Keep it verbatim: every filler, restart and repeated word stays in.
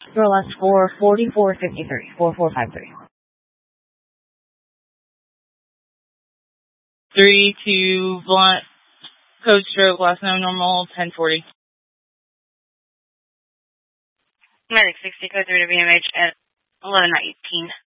Your last four, forty-four fifty-three, four four five three. Three two blunt, code stroke, last known normal, ten forty. Medic sixty, code three to B M H at eleven nineteen.